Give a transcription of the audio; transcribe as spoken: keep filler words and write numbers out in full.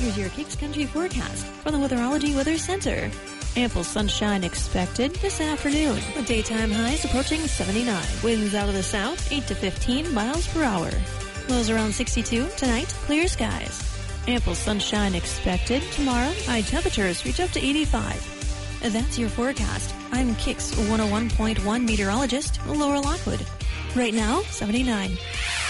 Here's your Kicks Country forecast from the Weatherology Weather Center. Ample sunshine expected this afternoon, with daytime highs approaching seventy-nine. Winds out of the south, eight to fifteen miles per hour. Lows around sixty-two. Tonight, clear skies. Ample sunshine expected tomorrow. High temperatures reach up to eighty-five. That's your forecast. I'm Kicks one oh one point one meteorologist Laura Lockwood. Right now, seventy-nine.